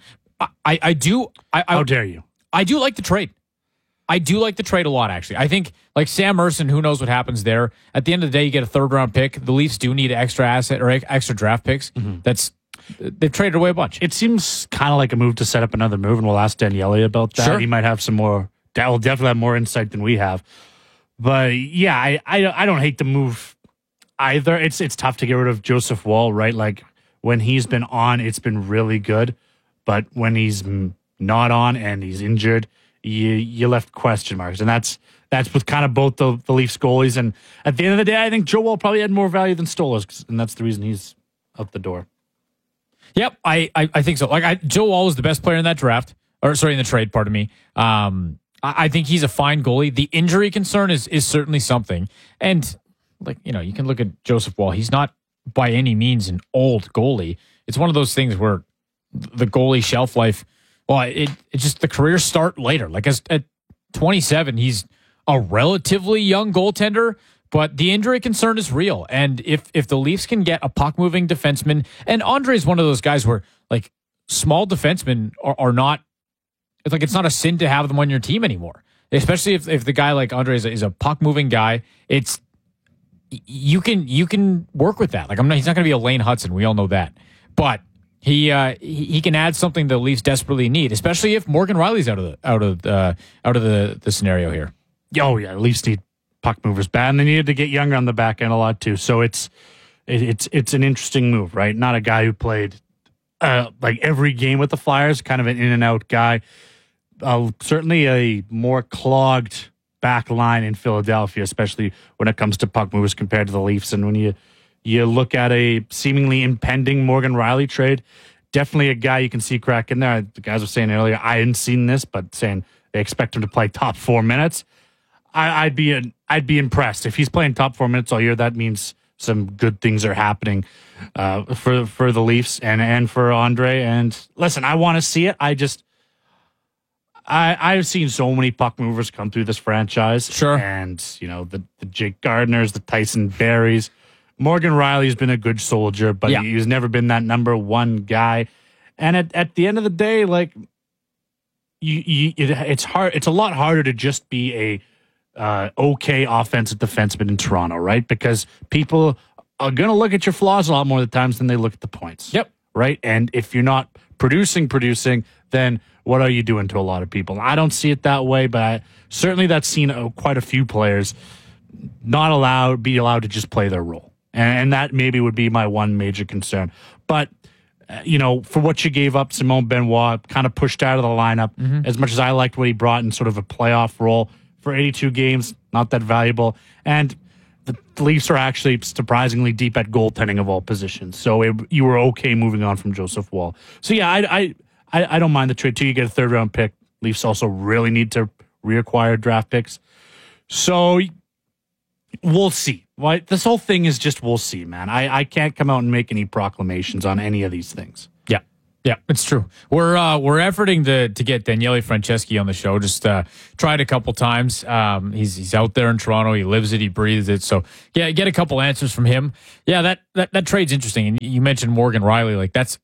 How dare you? I do like the trade. I do like the trade a lot, actually. I think, like, Sam Merson, who knows what happens there. At the end of the day, you get a third-round pick. The Leafs do need extra asset or extra draft picks. They've traded away a bunch. It seems kind of like a move to set up another move, and we'll ask Daniele about that. Sure. He might have some more. That will definitely have more insight than we have. But yeah, I don't hate the move either. It's tough to get rid of Joseph Woll, right? Like, when he's been on, it's been really good. But when he's not on and he's injured, you left question marks. And that's with kind of both the Leafs goalies. And at the end of the day, I think Joe Woll probably had more value than Stolos, and that's the reason he's out the door. Yep, I think so. Like, Joe Woll was the best player in that draft, in the trade. Pardon me. I think he's a fine goalie. The injury concern is certainly something, and, like, you know, you can look at Joseph Woll. He's not by any means an old goalie. It's one of those things where the goalie shelf life. Well, it's just the career start later. Like, at 27, he's a relatively young goaltender. But the injury concern is real. And if the Leafs can get a puck-moving defenseman, and Andre is one of those guys where, like, small defensemen are not, it's like, it's not a sin to have them on your team anymore. Especially if the guy like Andre is a puck-moving guy, you can work with that. Like, he's not going to be a Lane Hudson. We all know that. But he can add something the Leafs desperately need, especially if Morgan Riley's out of the scenario here. Oh yeah, the Leafs need puck movers bad, and they needed to get younger on the back end a lot too. So it's an interesting move, right? Not a guy who played like every game with the Flyers, kind of an in and out guy. Certainly a more clogged back line in Philadelphia, especially when it comes to puck movers compared to the Leafs. And when you look at a seemingly impending Morgan Riley trade, definitely a guy you can see crack in there. The guys were saying earlier, I hadn't seen this, but saying they expect him to play top 4 minutes. I'd be impressed if he's playing top 4 minutes all year. That means some good things are happening for the Leafs and for Andre. And listen, I want to see it. I've seen so many puck movers come through this franchise. Sure. And, you know, the Jake Gardners, the Tyson Berries. Morgan Riley's been a good soldier, but he's never been that number one guy. And at the end of the day, like, it's hard. It's a lot harder to just be a okay offensive defenseman in Toronto, right? Because people are going to look at your flaws a lot more of the times than they look at the points. Yep. Right? And if you're not producing, then what are you doing to a lot of people? I don't see it that way, but certainly that's seen quite a few players be allowed to just play their role. And that maybe would be my one major concern. But for what you gave up, Simone Benoit kind of pushed out of the lineup. As much as I liked what he brought in sort of a playoff role for 82 games, not that valuable. And the Leafs are actually surprisingly deep at goaltending of all positions. So you were okay moving on from Joseph Woll. So yeah, I don't mind the trade too. You get a 3rd round pick. Leafs also really need to reacquire draft picks. So we'll see. Right? This whole thing is just we'll see, man. I can't come out and make any proclamations on any of these things. Yeah, it's true. We're efforting to get Daniele Franceschi on the show. Just tried a couple times. He's out there in Toronto. He lives it. He breathes it. So yeah, get a couple answers from him. Yeah, that trade's interesting. And you mentioned Morgan Rielly. Like that's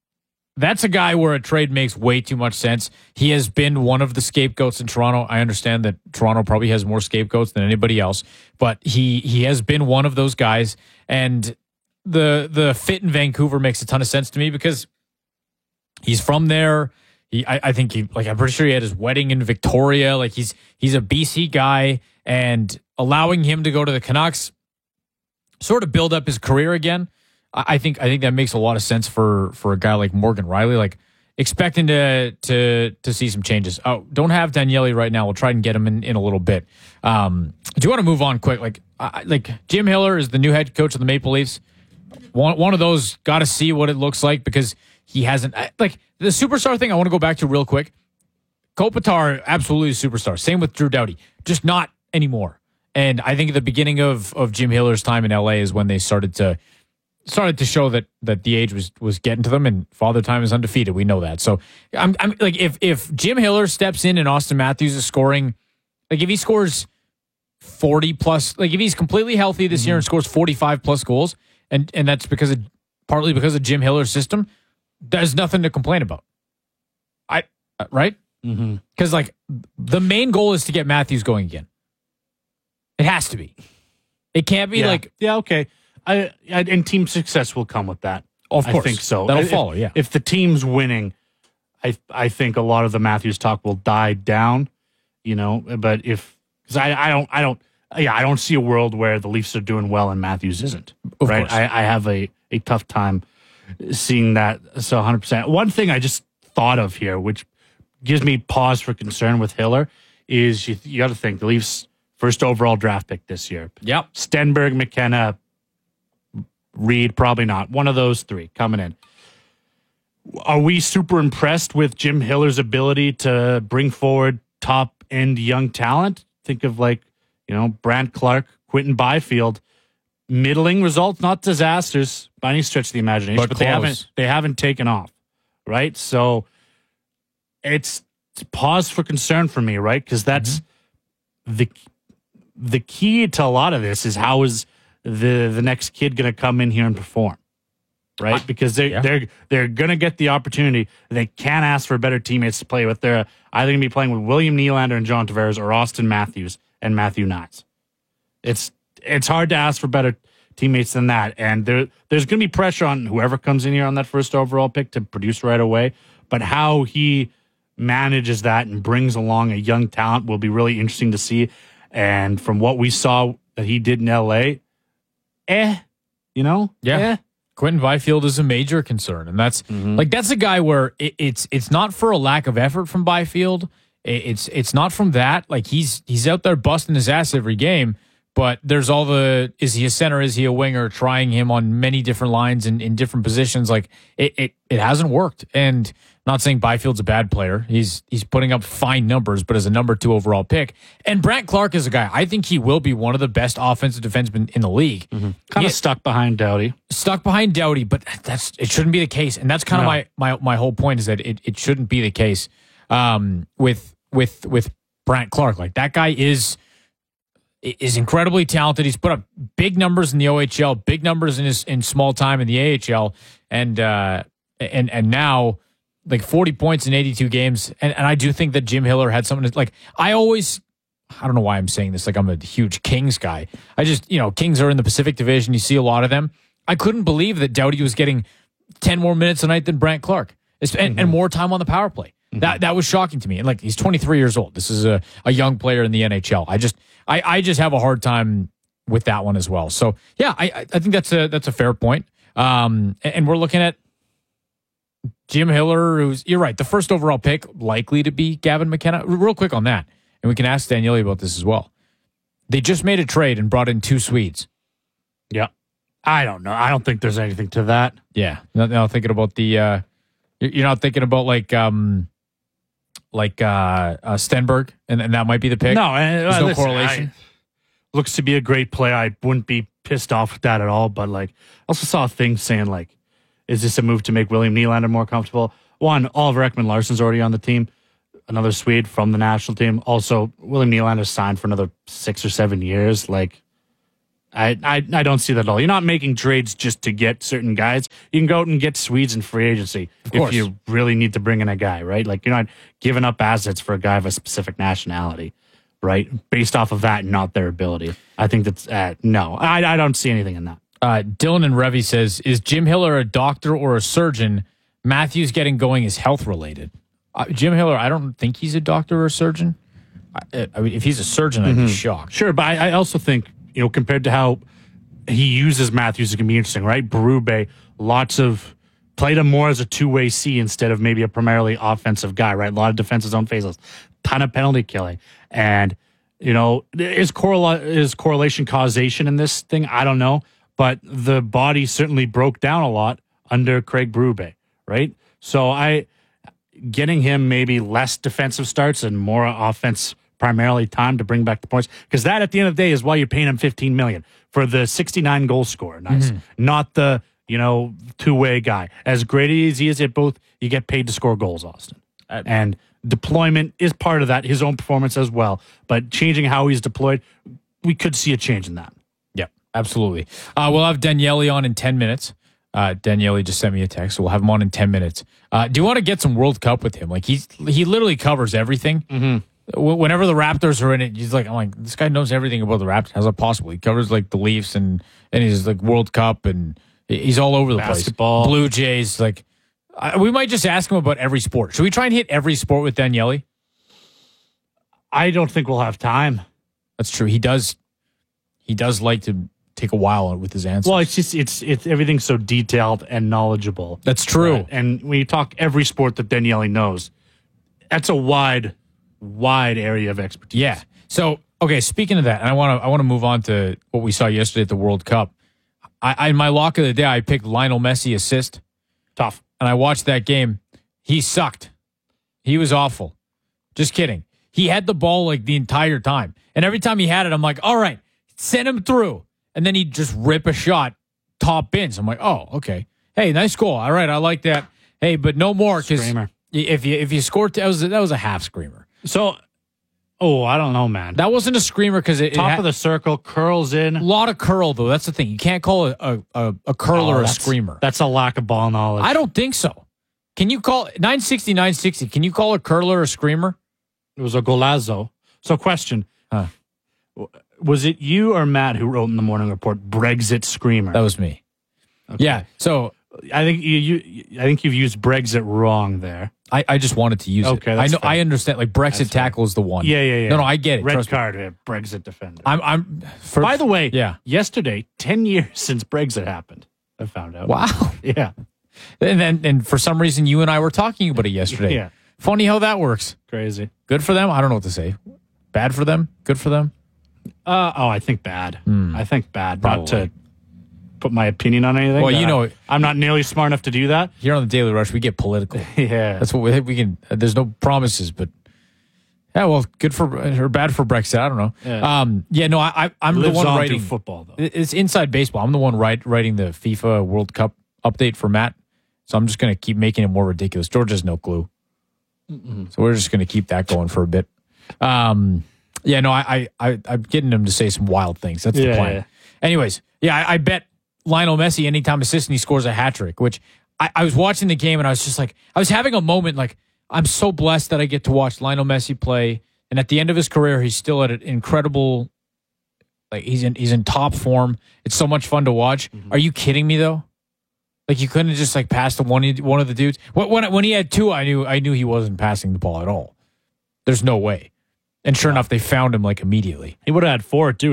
a guy where a trade makes way too much sense. He has been one of the scapegoats in Toronto. I understand that Toronto probably has more scapegoats than anybody else, but he has been one of those guys. And the fit in Vancouver makes a ton of sense to me because he's from there. I'm pretty sure he had his wedding in Victoria. Like he's a BC guy, and allowing him to go to the Canucks, sort of build up his career again. I think that makes a lot of sense for a guy like Morgan Rielly. Like expecting to see some changes. Oh, don't have Daniele right now. We'll try and get him in a little bit. Do you want to move on quick? Like Jim Hiller is the new head coach of the Maple Leafs. One of those, got to see what it looks like because he hasn't, like the superstar thing. I want to go back to real quick. Kopitar, absolutely a superstar. Same with Drew Doughty, just not anymore. And I think at the beginning of Jim Hiller's time in LA is when they started to show that the age was getting to them, and Father Time is undefeated. We know that. So I'm like, if Jim Hiller steps in and Austin Matthews is scoring, like if he scores 40 plus, like if he's completely healthy this year and scores 45 plus goals, and that's partly because of Jim Hiller's system, there's nothing to complain about. Right? Because like the main goal is to get Matthews going again. It has to be. It can't be okay. And team success will come with that. Of course. I think so. That'll follow, yeah. If the team's winning, I think a lot of the Matthews talk will die down, but because I don't see a world where the Leafs are doing well and Matthews isn't. Of right? course. I have a tough time seeing that. So 100%. One thing I just thought of here, which gives me pause for concern with Hiller, is you got to think the Leafs' first overall draft pick this year. Yep. Stenberg, McKenna, Reed, probably not. One of those three coming in. Are we super impressed with Jim Hiller's ability to bring forward top-end young talent? Think of Brandt Clark, Quentin Byfield. Middling results, not disasters by any stretch of the imagination, but they haven't taken off, right? So it's pause for concern for me, right? Because that's the key to a lot of this is how is the next kid going to come in here and perform, right? Because they're going to get the opportunity. They can't ask for better teammates to play with. They're either going to be playing with William Nylander and John Tavares or Austin Matthews and Matthew Knies. It's hard to ask for better teammates than that. And there's going to be pressure on whoever comes in here on that first overall pick to produce right away. But how he manages that and brings along a young talent will be really interesting to see. And from what we saw that he did in L.A., Quentin Byfield is a major concern. And that's that's a guy where it's not for a lack of effort from Byfield. It's not from that. Like he's out there busting his ass every game. But there's all is he a center? Is he a winger? Trying him on many different lines and in different positions. Like it hasn't worked. And not saying Byfield's a bad player. He's putting up fine numbers, but as a number 2 overall pick. And Brandt Clark is a guy, I think he will be one of the best offensive defensemen in the league. Kind of stuck behind Doughty. But it shouldn't be the case. And that's kind of my whole point is that it shouldn't be the case with Brandt Clark. Like that guy is incredibly talented. He's put up big numbers in the OHL, big numbers in small time in the AHL, and now like 40 points in 82 games. And I do think that Jim Hiller had something to, like I don't know why I'm saying this. Like I'm a huge Kings guy. I just Kings are in the Pacific Division. You see a lot of them. I couldn't believe that Doughty was getting 10 more minutes a night than Brandt Clark, and more time on the power play. That was shocking to me. And like he's 23 years old. This is a young player in the NHL. I just have a hard time with that one as well. So yeah, I think that's a fair point. And we're looking at Jim Hiller, you're right, the first overall pick, likely to be Gavin McKenna. Real quick on that, and we can ask Daniele about this as well. They just made a trade and brought in 2 Swedes. Yeah. I don't know. I don't think there's anything to that. Yeah. Not thinking about the you're not thinking about like Stenberg and that might be the pick. No, there's no correlation. Looks to be a great play. I wouldn't be pissed off with that at all. But like, I also saw a thing saying like, is this a move to make William Nylander more comfortable? One, Oliver Ekman-Larsson's already on the team. Another Swede from the national team. Also, William Nylander signed for another 6 or 7 years. Like, I don't see that at all. You're not making trades just to get certain guys. You can go out and get Swedes in free agency if you really need to bring in a guy, right? Like, you're not giving up assets for a guy of a specific nationality, right? Based off of that, not their ability. I think that's, no, I don't see anything in that. Dylan and Revy says, is Jim Hiller a doctor or a surgeon? Matthews getting going is health related. Jim Hiller, I don't think he's a doctor or a surgeon. I mean, if he's a surgeon, I'd be shocked. Sure, but I also think, compared to how he uses Matthews, it can be interesting, right? Berube, played him more as a two-way C instead of maybe a primarily offensive guy, right? A lot of defensive zone faces, ton of penalty killing. And, is correlation causation in this thing? I don't know. But the body certainly broke down a lot under Craig Berube, right? So getting him maybe less defensive starts and more offense primarily time to bring back the points, because that at the end of the day is why you're paying him $15 million for the 69 goal scorer. Nice, not the two-way guy. As great as he is at both, you get paid to score goals, Austin, and deployment is part of that. His own performance as well, but changing how he's deployed, we could see a change in that. Yep, absolutely. We'll have Daniele on in 10 minutes. Daniele just sent me a text, so we'll have him on in 10 minutes. Do you want to get some World Cup with him? Like he literally covers everything. Mm-hmm. Whenever the Raptors are in it, I'm like, this guy knows everything about the Raptors. How's that possible? He covers like the Leafs and he's like World Cup and he's all over the Basketball. place. Blue Jays, like we might just ask him about every sport. Should we try and hit every sport with Daniele? I don't think we'll have time. That's true. He does like to take a while with his answers. Well, it's just it's everything's so detailed and knowledgeable. That's true. Right? And when you talk every sport that Daniele knows, that's a wide area of expertise. Yeah. So, okay, speaking of that, and I want to move on to what we saw yesterday at the World Cup. I in my lock of the day, I picked Lionel Messi assist. Tough. And I watched that game. He sucked. He was awful. Just kidding. He had the ball like the entire time. And every time he had it, I'm like, all right, send him through. And then he'd just rip a shot, top bins. I'm like, oh, okay. Hey, nice goal. All right, I like that. Hey, but no more, because if you scored, that was a half screamer. So, I don't know, man. That wasn't a screamer because it top of the circle, curls in. A lot of curl, though. That's the thing. You can't call it a curler a screamer. That's a lack of ball knowledge. I don't think so. Can you call 960? Can you call a curler a screamer? It was a golazo. So, question: was it you or Matt who wrote in the morning report Brexit screamer? That was me. Okay. Yeah. So I think you've used Brexit wrong there. I just wanted to use it. Okay, I know. fair. I understand. Like Brexit tackle is the one. Yeah. No, I get it. Red card, Brexit defender. By the way, yesterday, 10 years since Brexit happened. I found out. Wow. Yeah. And for some reason, you and I were talking about it yesterday. Yeah. Funny how that works. Crazy. Good for them. I don't know what to say. Bad for them. Good for them. I think bad. I think bad. Probably. Not to put my opinion on anything. Well, I'm not nearly smart enough to do that. Here on the Daily Rush, we get political. Yeah. That's what we can. There's no promises, but yeah, well, good for or bad for Brexit. I don't know. Yeah. I'm the one writing football though. It's inside baseball. I'm the one writing the FIFA World Cup update for Matt. So I'm just going to keep making it more ridiculous. George has no clue. So we're just going to keep that going for a bit. I'm getting him to say some wild things. That's the plan. Yeah. Anyways, I bet Lionel Messi anytime assist and he scores a hat trick, which I was watching the game and I was just like, I was having a moment like, I'm so blessed that I get to watch Lionel Messi play. And at the end of his career, he's still at an incredible, like he's in top form. It's so much fun to watch. Are you kidding me though? Like you couldn't just like pass to one of the dudes. When he had two, I knew he wasn't passing the ball at all. There's no way. And sure enough, they found him like immediately. He would have had 4 too.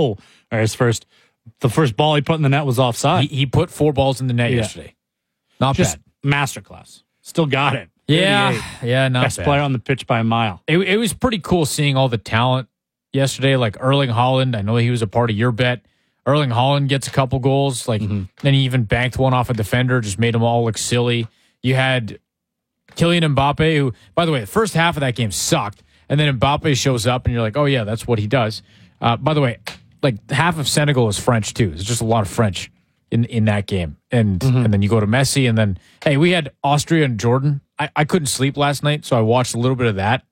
The first ball he put in the net was offside. He put 4 balls in the net yesterday. Not just bad. Masterclass. Still got it. Yeah, yeah, not Best bad. player on the pitch by a mile. It was pretty cool seeing all the talent yesterday, like Erling Haaland. I know he was a part of your bet. Erling Haaland gets a couple goals. Then he even banked one off a defender, just made them all look silly. You had Kylian Mbappe, who, by the way, the first half of that game sucked. And then Mbappe shows up, and you're like, oh, yeah, that's what he does. By the way, like half of Senegal is French, too. There's just a lot of French in that game. And then you go to Messi, and then, hey, we had Austria and Jordan. I couldn't sleep last night, so I watched a little bit of that.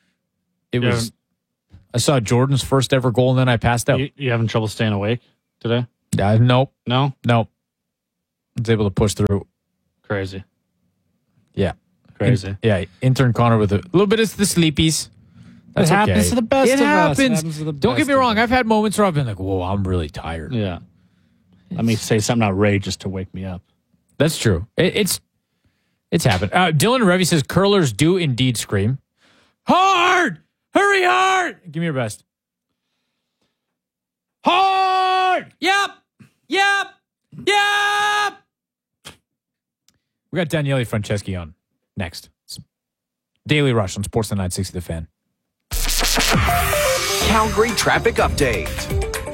I saw Jordan's first ever goal, and then I passed out. You having trouble staying awake today? Nope. No? Nope. I was able to push through. Crazy. Yeah. Crazy. Intern Connor with a little bit of the sleepies. That's It happens to the best It of us. It happens. happens to the Don't get best me of wrong. I've had moments where I've been like, whoa, I'm really tired. Yeah. Let me say something outrageous to wake me up. That's true. It's happened. Dylan Revy says curlers do indeed scream. Hard! Hurry hard! Give me your best. Hard! Yep! Yep! Yep! We got Daniele Franceschi on next. It's Daily Rush on Sportsnet 960 The Fan. Calgary traffic update.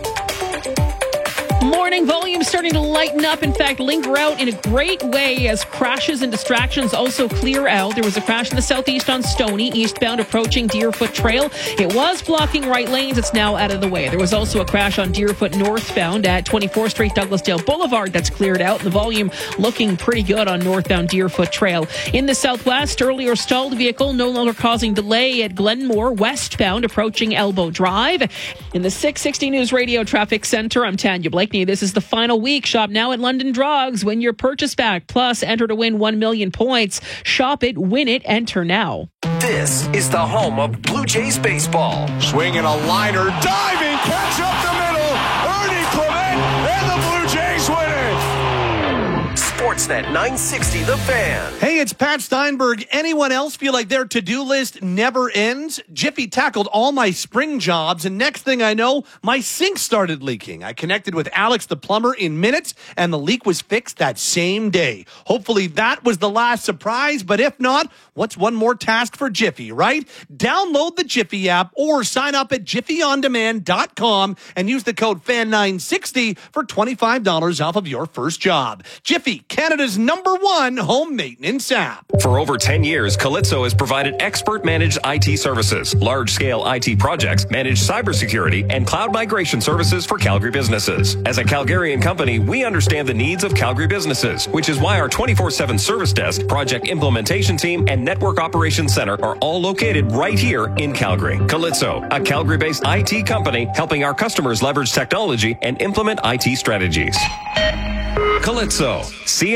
Morning volume starting to lighten up. In fact, linger out in a great way as crashes and distractions also clear out. There was a crash in the southeast on Stony, eastbound approaching Deerfoot Trail. It was blocking right lanes. It's now out of the way. There was also a crash on Deerfoot northbound at 24th Street Douglasdale Boulevard. That's cleared out. The volume looking pretty good on northbound Deerfoot Trail. In the southwest, earlier stalled vehicle no longer causing delay at Glenmore westbound approaching Elbow Drive. In the 660 News Radio Traffic Center, I'm Tanya Blakeney. This is the final week. Shop now at London Drugs. Win your purchase back. Plus, enter to win 1 million points. Shop it, win it, enter now. This is the home of Blue Jays baseball. Swinging a liner, diving, catch up the middle. Ernie Clement, and the Blue Jays win it. Sportsnet 960, The Fan. Hey, it's Pat Steinberg. Anyone else feel like their to-do list never ends? Jiffy tackled all my spring jobs, and next thing I know, my sink started leaking. I connected with Alex the plumber in minutes, and the leak was fixed that same day. Hopefully that was the last surprise, but if not, what's one more task for Jiffy, right? Download the Jiffy app or sign up at jiffyondemand.com and use the code FAN960 for $25 off of your first job. Jiffy, Canada's #1 home maintenance app. For over 10 years, Calypso has provided expert-managed IT services, large-scale IT projects, managed cybersecurity, and cloud migration services for Calgary businesses. As a Calgarian company, we understand the needs of Calgary businesses, which is why our 24/7 service desk, project implementation team, and network operations center are all located right here in Calgary. Calypso, a Calgary-based IT company helping our customers leverage technology and implement IT strategies. Calypso,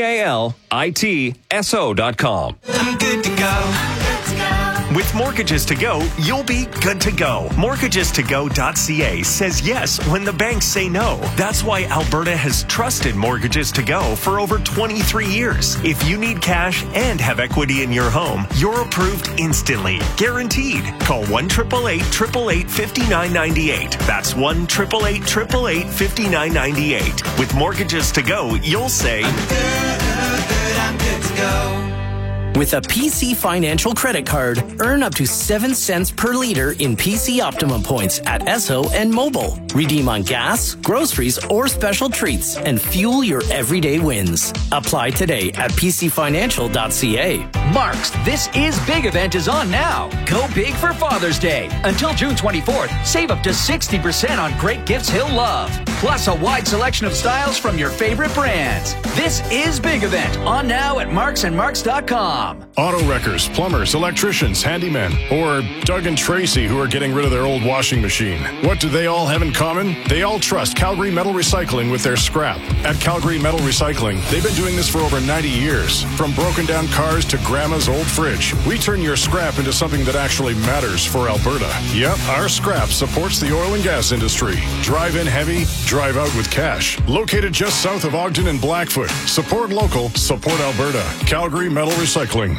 CALITSO.com. I'm good to go. With Mortgages to Go, you'll be good to go. MortgagesToGo.ca says yes when the banks say no. That's why Alberta has trusted Mortgages to Go for over 23 years. If you need cash and have equity in your home, you're approved instantly. Guaranteed. Call 1-888-888-5998. That's 1-888-888-5998. With Mortgages to Go, you'll say, I'm good to go. With a PC Financial credit card, earn up to 7 cents per liter in PC Optimum points at Esso and Mobile. Redeem on gas, groceries, or special treats and fuel your everyday wins. Apply today at pcfinancial.ca. Mark's This Is Big event is on now. Go big for Father's Day. Until June 24th, save up to 60% on great gifts he'll love. Plus a wide selection of styles from your favorite brands. This Is Big event on now at marksandmarks.com. Auto wreckers, plumbers, electricians, handymen, or Doug and Tracy who are getting rid of their old washing machine. What do they all have in common? They all trust Calgary Metal Recycling with their scrap. At Calgary Metal Recycling, they've been doing this for over 90 years. From broken down cars to grandma's old fridge, we turn your scrap into something that actually matters for Alberta. Yep, our scrap supports the oil and gas industry. Drive in heavy, drive out with cash. Located just south of Ogden and Blackfoot. Support local, support Alberta. Calgary Metal Recycling.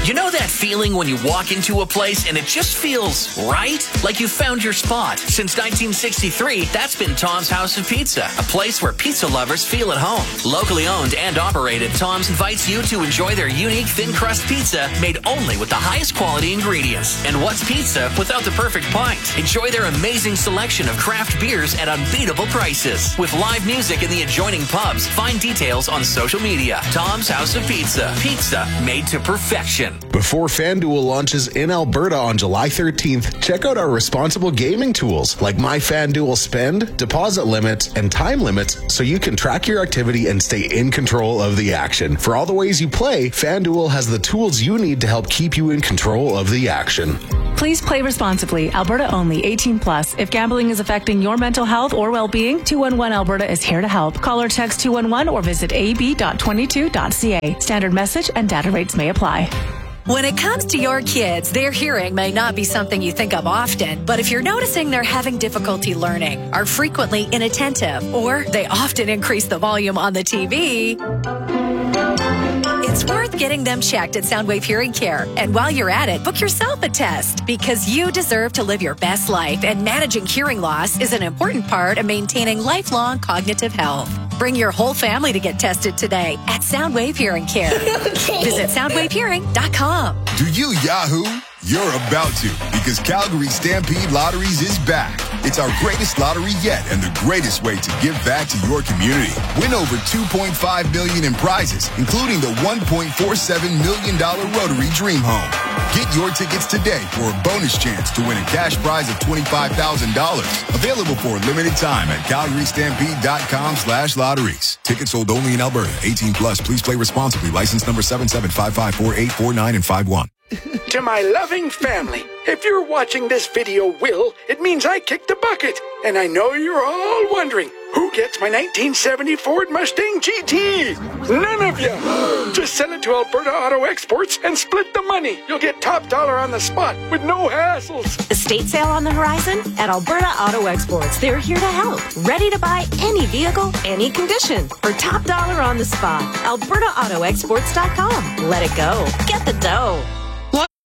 You know that feeling when you walk into a place and it just feels right? Like you found your spot. Since 1963, that's been Tom's House of Pizza, a place where pizza lovers feel at home. Locally owned and operated, Tom's invites you to enjoy their unique thin crust pizza made only with the highest quality ingredients. And what's pizza without the perfect pint? Enjoy their amazing selection of craft beers at unbeatable prices. With live music in the adjoining pubs, find details on social media. Tom's House of Pizza. Pizza made to perfection. Before FanDuel launches in Alberta on July 13th, check out our responsible gaming tools like My FanDuel Spend, deposit limits, and time limits so you can track your activity and stay in control of the action. For all the ways you play, FanDuel has the tools you need to help keep you in control of the action. Please play responsibly. Alberta only. 18 plus. If gambling is affecting your mental health or well-being, 211 Alberta is here to help. Call or text 211 or visit ab.22.ca. Standard message and data rates may apply. When it comes to your kids, their hearing may not be something you think of often, but if you're noticing they're having difficulty learning, are frequently inattentive, or they often increase the volume on the TV, it's worth getting them checked at Soundwave Hearing Care. And while you're at it, book yourself a test, because you deserve to live your best life, and managing hearing loss is an important part of maintaining lifelong cognitive health. Bring your whole family to get tested today at Soundwave Hearing Care. Visit soundwavehearing.com. Do you Yahoo? You're about to, because Calgary Stampede Lotteries is back. It's our greatest lottery yet and the greatest way to give back to your community. Win over $2.5 million in prizes, including the $1.47 million Rotary Dream Home. Get your tickets today for a bonus chance to win a cash prize of $25,000. Available for a limited time at calgarystampede.com/lotteries. Tickets sold only in Alberta. 18 plus. Please play responsibly. License number 77554849 and 51. To my loving family, if you're watching this video, Will, it means I kicked the bucket. And I know you're all wondering, who gets my 1970 Ford Mustang GT? None of you. Just sell it to Alberta Auto Exports and split the money. You'll get top dollar on the spot with no hassles. Estate sale on the horizon? At Alberta Auto Exports, they're here to help. Ready to buy any vehicle, any condition, for top dollar on the spot. AlbertaAutoExports.com. Let it go. Get the dough.